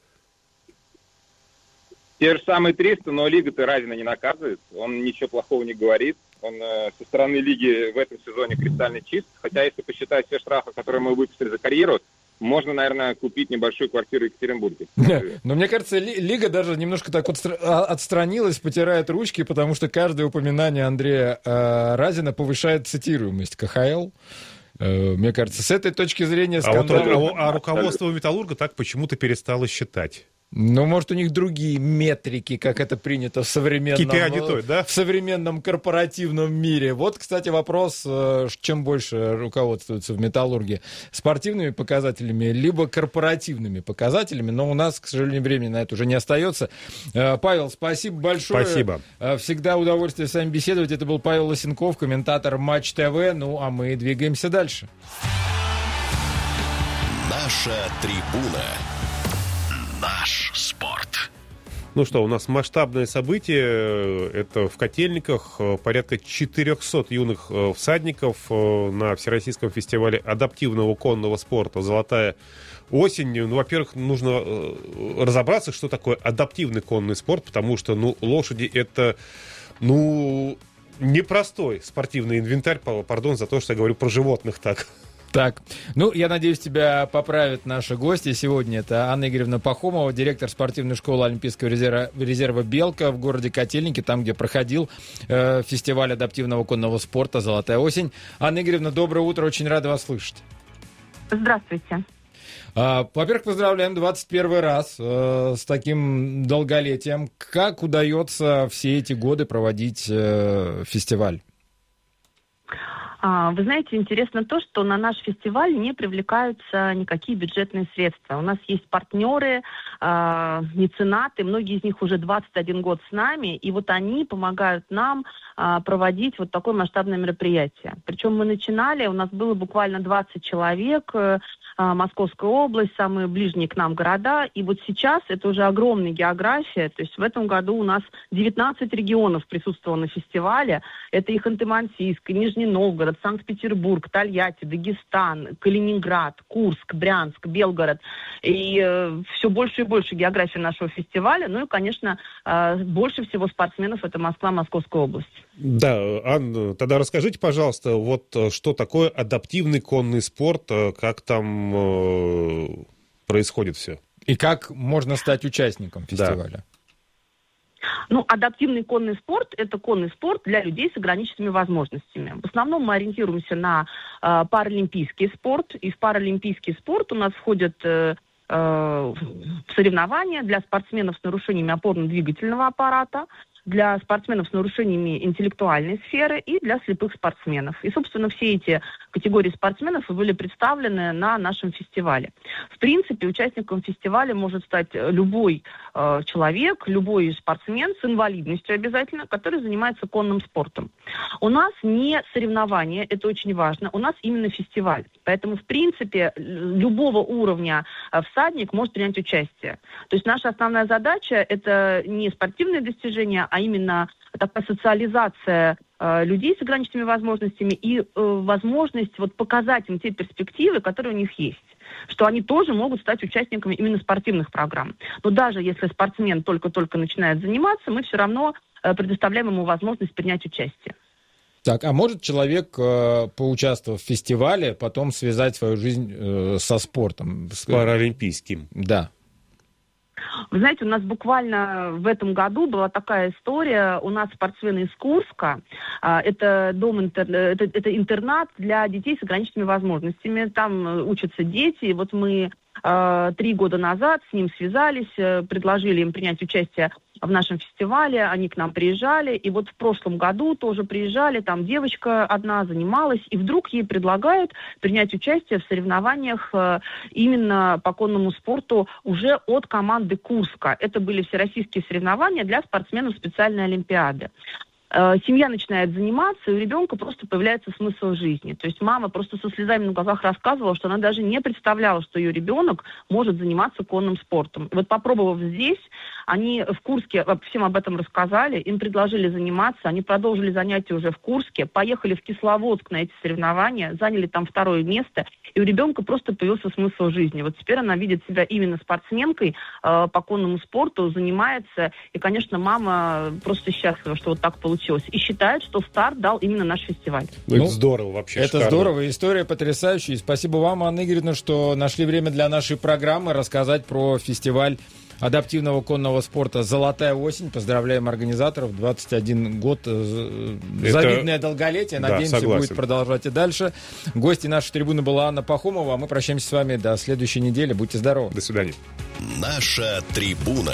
Те же самые 300, но Лига-то Разина не наказывает. Он ничего плохого не говорит. Он со стороны Лиги в этом сезоне кристально чист. Хотя, если посчитать все штрафы, которые мы выписали за карьеру, можно, наверное, купить небольшую квартиру в Екатеринбурге. Но мне кажется, Лига даже немножко так отстранилась, потирает ручки, потому что каждое упоминание Андрея Разина повышает цитируемость КХЛ. Мне кажется, с этой точки зрения скандал... А руководство «Металлурга» так почему-то перестало считать. Ну, может, у них другие метрики, как это принято в современном, да? в современном корпоративном мире. Вот, кстати, вопрос, чем больше руководствуются в «Металлурге» спортивными показателями, либо корпоративными показателями. Но у нас, к сожалению, времени на это уже не остается. Павел, спасибо большое. Спасибо. Всегда удовольствие с вами беседовать. Это был Павел Лысенков, комментатор Матч ТВ. Ну, а мы двигаемся дальше. Наша трибуна. Наш спорт. Ну что, у нас масштабное событие. Это в Котельниках порядка 400 юных всадников на Всероссийском фестивале адаптивного конного спорта «Золотая осень». Ну, во-первых, нужно разобраться, что такое адаптивный конный спорт, потому что, лошади — это, непростой спортивный инвентарь. Пардон за то, что я говорю про животных так. Так, я надеюсь, тебя поправят наши гости. Сегодня это Анна Игоревна Пахомова, директор спортивной школы Олимпийского резерва «Белка» в городе Котельники, там, где проходил фестиваль адаптивного конного спорта «Золотая осень». Анна Игоревна, доброе утро, очень рада вас слышать. Здравствуйте. Во-первых, поздравляем 21 раз с таким долголетием. Как удается все эти годы проводить фестиваль? Вы знаете, интересно то, что на наш фестиваль не привлекаются никакие бюджетные средства. У нас есть партнеры, меценаты, многие из них уже 21 год с нами, и вот они помогают нам проводить вот такое масштабное мероприятие. Причем мы начинали, у нас было буквально 20 человек, Московская область, самые ближние к нам города, и вот сейчас это уже огромная география, то есть в этом году у нас 19 регионов присутствовало на фестивале, это и Ханты-Мансийск, и Нижний Новгород, Санкт-Петербург, Тольятти, Дагестан, Калининград, Курск, Брянск, Белгород, и все больше и больше география нашего фестиваля, ну и, конечно, больше всего спортсменов это Москва, Московская область. Да, Анна, тогда расскажите, пожалуйста, вот что такое адаптивный конный спорт, как там происходит все? И как можно стать участником фестиваля? Да. Адаптивный конный спорт – это конный спорт для людей с ограниченными возможностями. В основном мы ориентируемся на паралимпийский спорт, и в паралимпийский спорт у нас входят соревнования для спортсменов с нарушениями опорно-двигательного аппарата, для спортсменов с нарушениями интеллектуальной сферы и для слепых спортсменов. И, собственно, все эти категории спортсменов были представлены на нашем фестивале. В принципе, участником фестиваля может стать любой человек, любой спортсмен с инвалидностью обязательно, который занимается конным спортом. У нас не соревнования, это очень важно, у нас именно фестиваль. Поэтому, в принципе, любого уровня всадник может принять участие. То есть наша основная задача – это не спортивные достижения, а именно такая социализация людей с ограниченными возможностями и возможность показать им те перспективы, которые у них есть. Что они тоже могут стать участниками именно спортивных программ. Но даже если спортсмен только-только начинает заниматься, мы все равно предоставляем ему возможность принять участие. Так, а может человек, поучаствовав в фестивале, потом связать свою жизнь со спортом? С паралимпийским. Да. Вы знаете, у нас буквально в этом году была такая история. У нас спортсмены из Курска. Это это интернат для детей с ограниченными возможностями. Там учатся дети. И вот мы 3 года назад с ним связались, предложили им принять участие в нашем фестивале, они к нам приезжали, и вот в прошлом году тоже приезжали, там девочка одна занималась, и вдруг ей предлагают принять участие в соревнованиях именно по конному спорту уже от команды Курска. Это были всероссийские соревнования для спортсменов специальной олимпиады. Семья начинает заниматься, и у ребенка просто появляется смысл жизни. То есть мама просто со слезами на глазах рассказывала, что она даже не представляла, что ее ребенок может заниматься конным спортом. И вот попробовав здесь, Они в Курске всем об этом рассказали, им предложили заниматься, они продолжили занятия уже в Курске, поехали в Кисловодск на эти соревнования, заняли там 2 место, и у ребенка просто появился смысл жизни. Вот теперь она видит себя именно спортсменкой по конному спорту, занимается, и, конечно, мама просто счастлива, что вот так получилось. И считает, что старт дал именно наш фестиваль. Это здорово вообще. Это здорово, история потрясающая. И спасибо вам, Анна Игоревна, что нашли время для нашей программы рассказать про фестиваль адаптивного конного спорта «Золотая осень». Поздравляем организаторов. 21 год. Завидное долголетие. Надеемся, будет продолжать и дальше. Гостьей нашей трибуны была Анна Пахомова. Мы прощаемся с вами до следующей недели. Будьте здоровы. До свидания. Наша трибуна.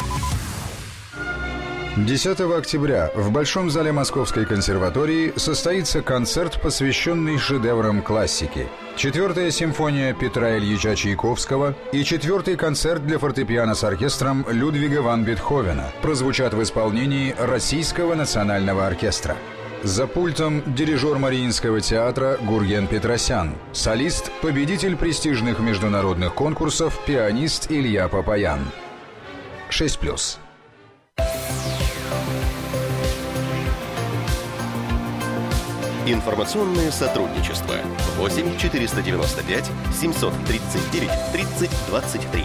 10 октября в Большом зале Московской консерватории состоится концерт, посвященный шедеврам классики. 4-я симфония Петра Ильича Чайковского и 4-й концерт для фортепиано с оркестром Людвига ван Бетховена прозвучат в исполнении Российского национального оркестра. За пультом дирижер Мариинского театра Гурген Петросян, солист, победитель престижных международных конкурсов, пианист Илья Папаян. 6+. Информационное сотрудничество. 8 495 739 30 23.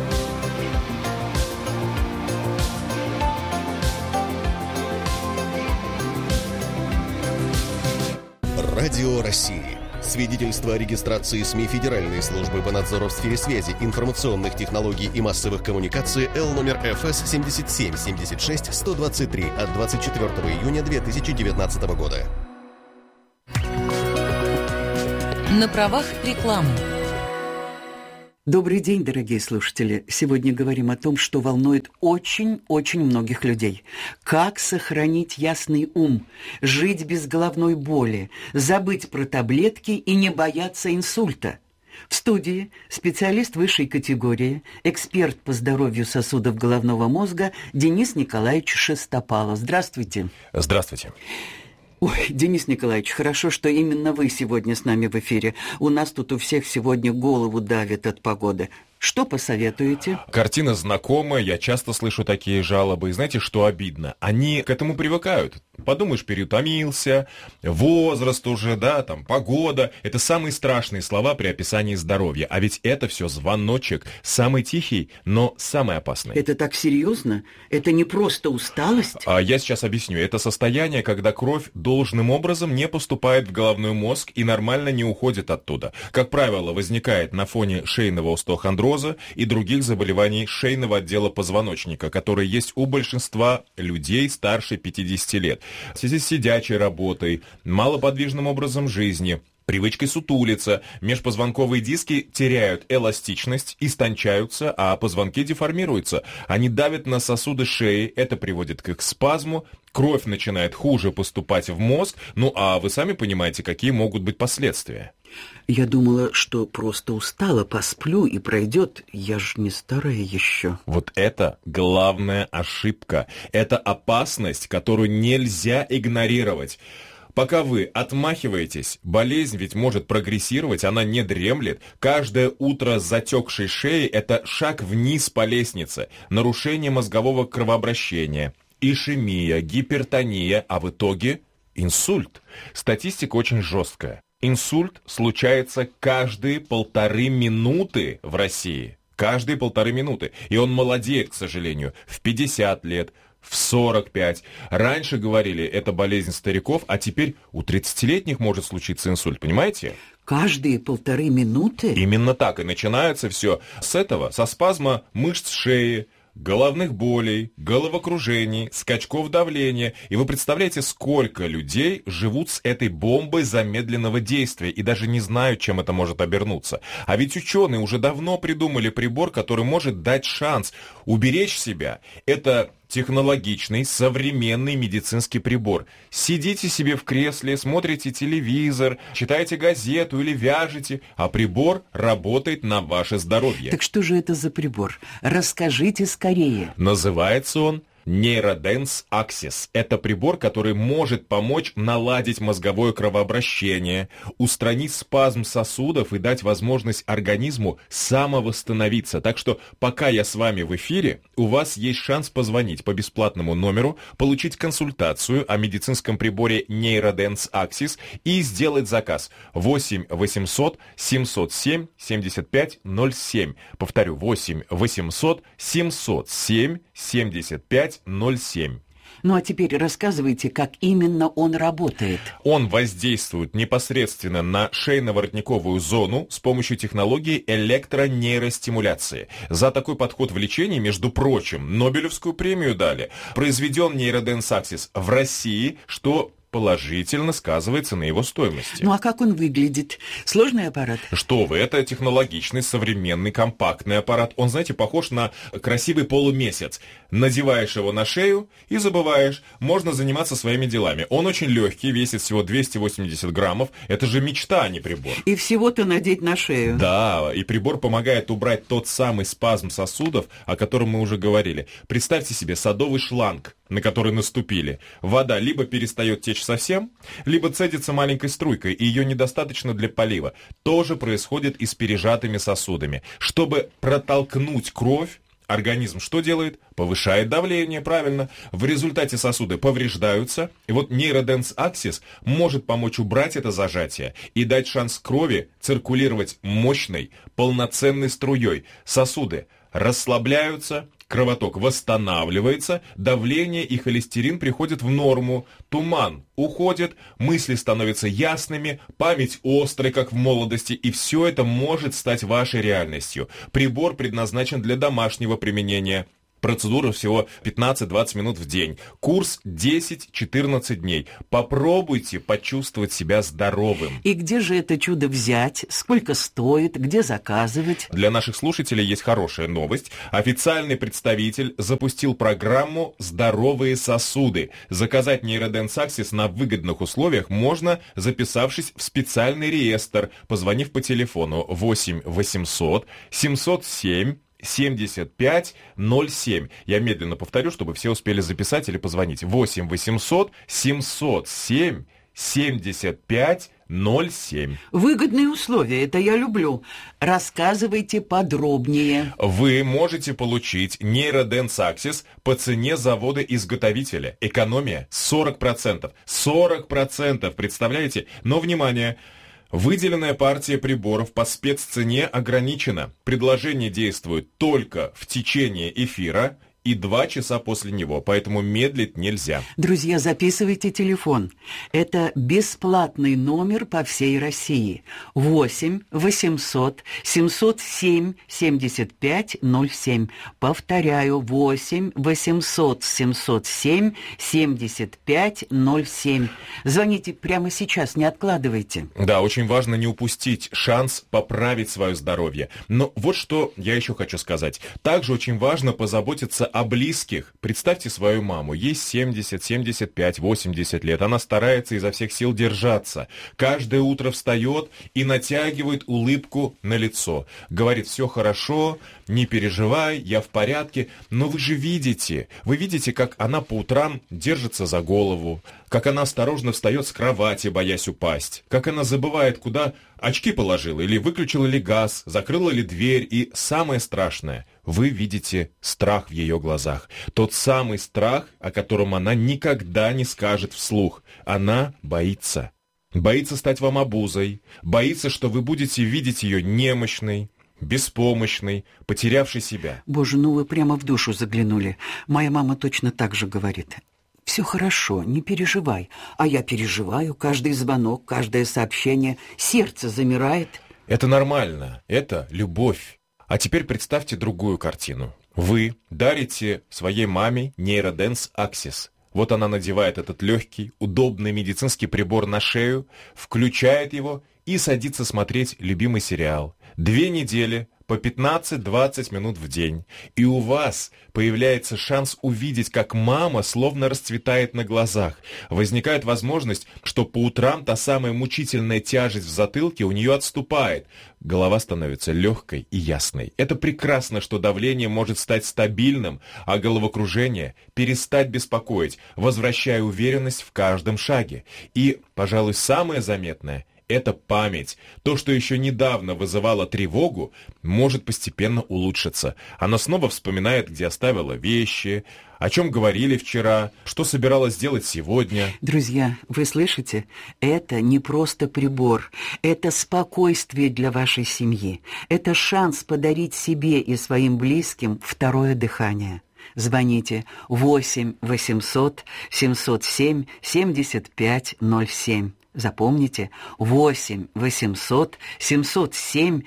Радио России. Свидетельство о регистрации СМИ Федеральной службы по надзору в сфере связи, информационных технологий и массовых коммуникаций Л номер ФС 77-76-123 от 24 июня 2019 года. На правах рекламы. Добрый день, дорогие слушатели. Сегодня говорим о том, что волнует очень-очень многих людей. Как сохранить ясный ум, жить без головной боли, забыть про таблетки и не бояться инсульта. В студии специалист высшей категории, эксперт по здоровью сосудов головного мозга Денис Николаевич Шестопалов. Здравствуйте. Здравствуйте. Ой, Денис Николаевич, хорошо, что именно вы сегодня с нами в эфире. У нас тут у всех сегодня голову давит от погоды. Что посоветуете? Картина знакомая, я часто слышу такие жалобы. И знаете, что обидно? Они к этому привыкают. Подумаешь, переутомился, возраст уже, да, там, погода. Это самые страшные слова при описании здоровья. А ведь это все звоночек. Самый тихий, но самый опасный. Это так серьезно? Это не просто усталость? Я сейчас объясню. Это состояние, когда кровь должным образом не поступает в головной мозг и нормально не уходит оттуда. Как правило, возникает на фоне шейного остеохондроза и других заболеваний шейного отдела позвоночника, которые есть у большинства людей старше 50 лет. В связи с сидячей работой, малоподвижным образом жизни, привычкой сутулиться, межпозвонковые диски теряют эластичность, истончаются, а позвонки деформируются. Они давят на сосуды шеи, это приводит к их спазму, кровь начинает хуже поступать в мозг, ну а вы сами понимаете, какие могут быть последствия. Я думала, что просто устала, посплю и пройдет. Я же не старая еще. Вот это главная ошибка. Это опасность, которую нельзя игнорировать. Пока вы отмахиваетесь, болезнь ведь может прогрессировать, она не дремлет. Каждое утро с затекшей шеей – это шаг вниз по лестнице, нарушение мозгового кровообращения, ишемия, гипертония, а в итоге инсульт. Статистика очень жесткая. Инсульт случается каждые 1,5 минуты в России. Каждые 1,5 минуты. И он молодеет, к сожалению, в 50 лет, в 45. Раньше говорили, это болезнь стариков, а теперь у 30-летних может случиться инсульт, понимаете? Каждые 1,5 минуты? Именно так. И начинается все с этого, со спазма мышц шеи, головных болей, головокружений, скачков давления. И вы представляете, сколько людей живут с этой бомбой замедленного действия и даже не знают, чем это может обернуться. А ведь ученые уже давно придумали прибор, который может дать шанс уберечь себя. Это технологичный, современный медицинский прибор. Сидите себе в кресле, смотрите телевизор, читаете газету или вяжете, а прибор работает на ваше здоровье. Так что же это за прибор? Расскажите скорее. Называется он Neurodance Axis. Это прибор, который может помочь наладить мозговое кровообращение, устранить спазм сосудов и дать возможность организму самовосстановиться. Так что пока я с вами в эфире, у вас есть шанс позвонить по бесплатному номеру, получить консультацию о медицинском приборе Neurodance Axis и сделать заказ 8 800 707 75 07. Повторю, 8 800 707 75 07. Ну а теперь рассказывайте, как именно он работает. Он воздействует непосредственно на шейно-воротниковую зону с помощью технологии электронейростимуляции. За такой подход в лечении, между прочим, Нобелевскую премию дали. Произведен Neurodance Axis в России, что положительно сказывается на его стоимости. Ну а как он выглядит? Сложный аппарат? Что вы, это технологичный, современный, компактный аппарат. Он, знаете, похож на красивый полумесяц. Надеваешь его на шею и забываешь. Можно заниматься своими делами. Он очень легкий, весит всего 280 граммов. Это же мечта, а не прибор. И всего-то надеть на шею. Да, и прибор помогает убрать тот самый спазм сосудов, о котором мы уже говорили. Представьте себе садовый шланг, на который наступили. Вода либо перестает течь совсем, либо цедится маленькой струйкой, и ее недостаточно для полива. То же происходит и с пережатыми сосудами. Чтобы протолкнуть кровь, организм что делает? Повышает давление, правильно. В результате сосуды повреждаются. И вот Neurodance Axis может помочь убрать это зажатие и дать шанс крови циркулировать мощной, полноценной струей. Сосуды расслабляются, кровоток восстанавливается, давление и холестерин приходят в норму, туман уходит, мысли становятся ясными, память острой, как в молодости, и все это может стать вашей реальностью. Прибор предназначен для домашнего применения. Процедура всего 15-20 минут в день. Курс 10-14 дней. Попробуйте почувствовать себя здоровым. И где же это чудо взять? Сколько стоит? Где заказывать? Для наших слушателей есть хорошая новость. Официальный представитель запустил программу «Здоровые сосуды». Заказать Neurodance Axis на выгодных условиях можно, записавшись в специальный реестр, позвонив по телефону 8 800 707 7507. Я медленно повторю, чтобы все успели записать или позвонить. 8 800 707 7507. Выгодные условия, это я люблю. Рассказывайте подробнее. Вы можете получить Neurodance Axis по цене завода-изготовителя. Экономия 40%. 40%, представляете? Но, внимание! Выделенная партия приборов по спеццене ограничена. Предложение действует только в течение эфира и 2 часа после него, поэтому медлить нельзя. Друзья, записывайте телефон. Это бесплатный номер по всей России. 8 800 707 75 07. Повторяю, 8 800 707 75 07. Звоните прямо сейчас, не откладывайте. Да, очень важно не упустить шанс поправить свое здоровье. Но вот что я еще хочу сказать. Также очень важно позаботиться о близких. Представьте свою маму. Ей 70, 75, 80 лет. Она старается изо всех сил держаться. Каждое утро встает и натягивает улыбку на лицо. Говорит: все хорошо, не переживай, я в порядке. Но вы же видите, как она по утрам держится за голову, как она осторожно встает с кровати, боясь упасть, как она забывает, куда очки положила, или выключила ли газ, закрыла ли дверь, и самое страшное, вы видите страх в ее глазах. Тот самый страх, о котором она никогда не скажет вслух. Она боится. Боится стать вам обузой, боится, что вы будете видеть ее немощной, беспомощной, потерявшей себя. Боже, ну вы прямо в душу заглянули. Моя мама точно так же говорит. Все хорошо, не переживай. А я переживаю, каждый звонок, каждое сообщение. Сердце замирает. Это нормально, это любовь. А теперь представьте другую картину. Вы дарите своей маме Neurodance Axis. Вот она надевает этот легкий, удобный медицинский прибор на шею, включает его и садится смотреть любимый сериал. 2 недели по 15-20 минут в день. И у вас появляется шанс увидеть, как мама словно расцветает на глазах. Возникает возможность, что по утрам та самая мучительная тяжесть в затылке у нее отступает. Голова становится легкой и ясной. Это прекрасно, что давление может стать стабильным, а головокружение перестать беспокоить, возвращая уверенность в каждом шаге. И, пожалуй, самое заметное – это память. То, что еще недавно вызывало тревогу, может постепенно улучшиться. Она снова вспоминает, где оставила вещи, о чем говорили вчера, что собиралась делать сегодня. Друзья, вы слышите? Это не просто прибор. Это спокойствие для вашей семьи. Это шанс подарить себе и своим близким второе дыхание. Звоните 8 800 707 75 07. Запомните, 8 800 707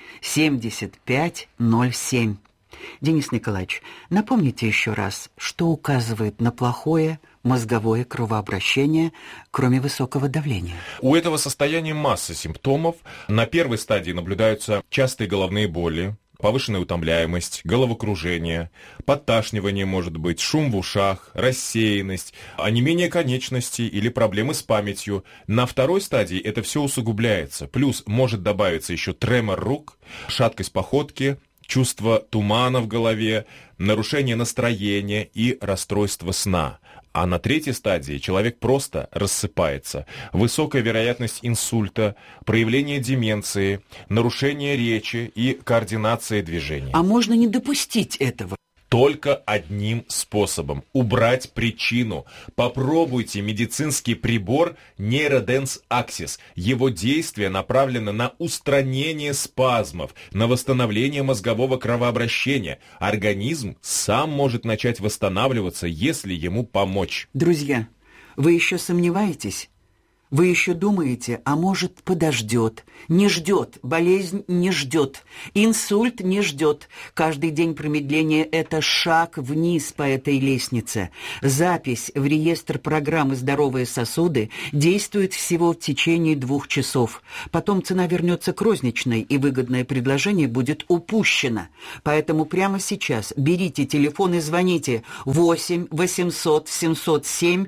75 07. Денис Николаевич, напомните еще раз, что указывает на плохое мозговое кровообращение, кроме высокого давления. У этого состояния масса симптомов. На первой стадии наблюдаются частые головные боли, повышенная утомляемость, головокружение, подташнивание может быть, шум в ушах, рассеянность, онемение конечностей или проблемы с памятью. На второй стадии это все усугубляется. Плюс может добавиться еще тремор рук, шаткость походки, чувство тумана в голове, нарушение настроения и расстройство сна. А на третьей стадии человек просто рассыпается. Высокая вероятность инсульта, проявление деменции, нарушение речи и координация движений. А можно не допустить этого? Только одним способом – убрать причину. Попробуйте медицинский прибор Neurodance Axis. Его действие направлено на устранение спазмов, на восстановление мозгового кровообращения. Организм сам может начать восстанавливаться, если ему помочь. Друзья, вы еще сомневаетесь? Вы еще думаете, а может, подождет? Не ждет, болезнь не ждет, инсульт не ждет. Каждый день промедления – это шаг вниз по этой лестнице. Запись в реестр программы «Здоровые сосуды» действует всего в течение 2 часов. Потом цена вернется к розничной, и выгодное предложение будет упущено. Поэтому прямо сейчас берите телефон и звоните 8 800 707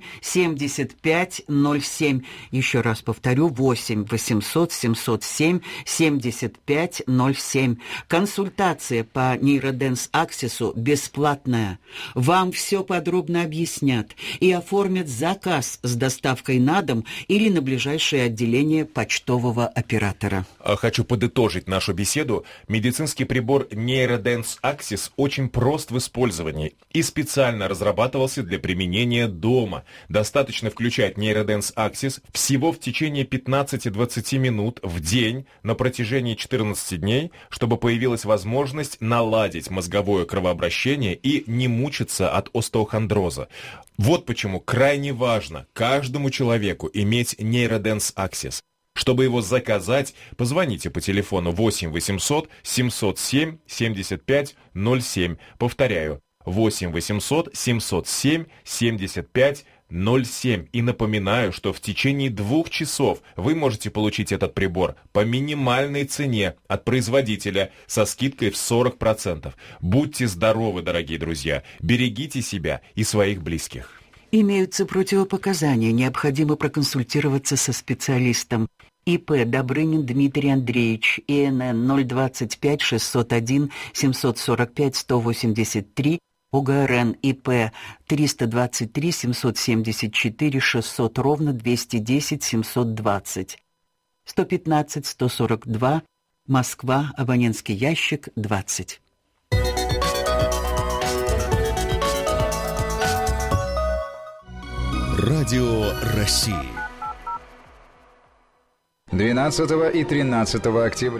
75 07. Еще раз повторю, 8 800 707 75 07. Консультация по Neurodance Axis бесплатная. Вам все подробно объяснят и оформят заказ с доставкой на дом или на ближайшее отделение почтового оператора. Хочу подытожить нашу беседу. Медицинский прибор Neurodance Axis очень прост в использовании и специально разрабатывался для применения дома. Достаточно включать Neurodance Axis всего в течение 15-20 минут в день на протяжении 14 дней, чтобы появилась возможность наладить мозговое кровообращение и не мучиться от остеохондроза. Вот почему крайне важно каждому человеку иметь Neurodance Axis. Чтобы его заказать, позвоните по телефону 8 800 707 75 07. Повторяю, 8 800 707 75 07. И напоминаю, что в течение 2 часов вы можете получить этот прибор по минимальной цене от производителя со скидкой в 40%. Будьте здоровы, дорогие друзья, берегите себя и своих близких. Имеются противопоказания, необходимо проконсультироваться со специалистом. ИП Добрынин Дмитрий Андреевич, ИНН 025 601 745 183, ОГРН ИП 323 774 600, ровно 210 720. 115 142, Москва, абонентский ящик 20. Радио России. 12 и 13 октября.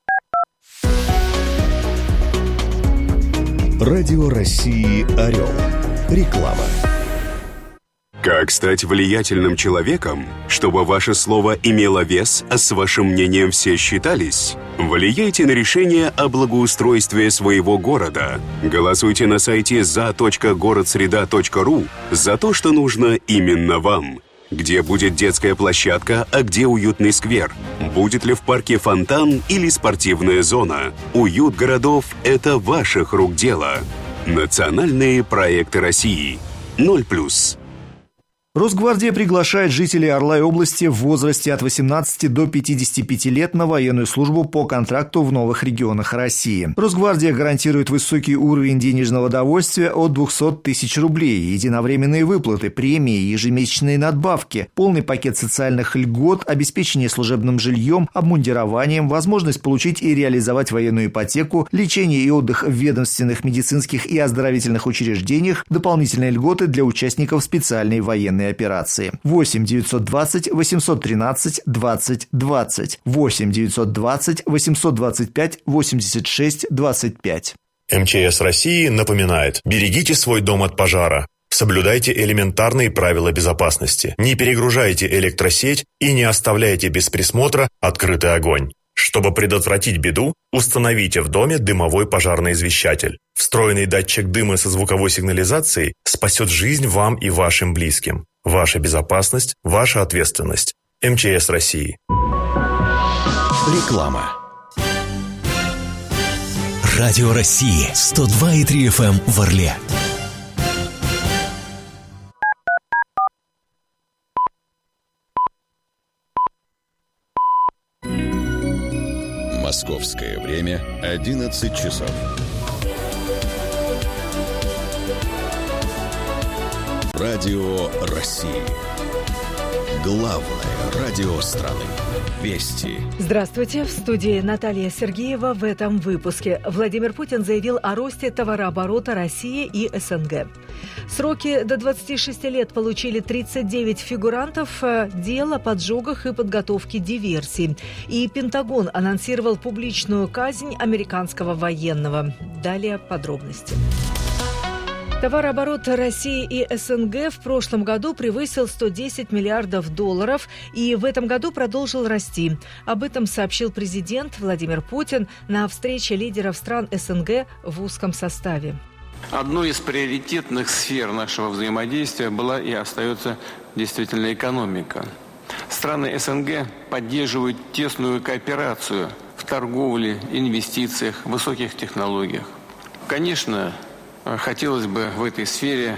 Радио России «Орел». Реклама. Как стать влиятельным человеком, чтобы ваше слово имело вес, а с вашим мнением все считались? Влияйте на решение о благоустройстве своего города. Голосуйте на сайте za.городсреда.ру за то, что нужно именно вам. Где будет детская площадка, а где уютный сквер? Будет ли в парке фонтан или спортивная зона? Уют городов – это ваших рук дело. Национальные проекты России. 0+. Росгвардия приглашает жителей Орла и области в возрасте от 18 до 55 лет на военную службу по контракту в новых регионах России. Росгвардия гарантирует высокий уровень денежного довольствия от 200 тысяч рублей, единовременные выплаты, премии, ежемесячные надбавки, полный пакет социальных льгот, обеспечение служебным жильем, обмундированием, возможность получить и реализовать военную ипотеку, лечение и отдых в ведомственных, медицинских и оздоровительных учреждениях, дополнительные льготы для участников специальной военной операции. 8 920 813 20 20. 8 920 825 86 25. МЧС России напоминает: берегите свой дом от пожара. Соблюдайте элементарные правила безопасности. Не перегружайте электросеть и не оставляйте без присмотра открытый огонь. Чтобы предотвратить беду, установите в доме дымовой пожарный извещатель. Встроенный датчик дыма со звуковой сигнализацией спасет жизнь вам и вашим близким. Ваша безопасность – ваша ответственность. МЧС России. Реклама. Радио России 102,3 FM в Орле. Московское время 11 часов. Радио России. Главное радио страны. Вести. Здравствуйте. В студии Наталья Сергеева. В этом выпуске Владимир Путин заявил о росте товарооборота России и СНГ. Сроки до 26 лет получили 39 фигурантов дел о поджогах и подготовке диверсий. И Пентагон анонсировал публичную казнь американского военного. Далее подробности. Товарооборот России и СНГ в прошлом году превысил 110 миллиардов долларов и в этом году продолжил расти. Об этом сообщил президент Владимир Путин на встрече лидеров стран СНГ в узком составе. Одной из приоритетных сфер нашего взаимодействия была и остается действительно экономика. Страны СНГ поддерживают тесную кооперацию в торговле, инвестициях, высоких технологиях. Конечно, хотелось бы в этой сфере